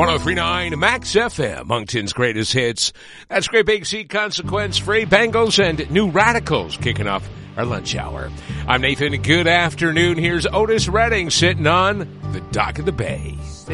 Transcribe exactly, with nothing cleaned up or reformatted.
one oh three point nine Max F M, Moncton's greatest hits. That's Great Big Sea, Consequence, Free Bengals, and New Radicals kicking off our lunch hour. I'm Nathan. Good afternoon. Here's Otis Redding sitting on the dock of the bay.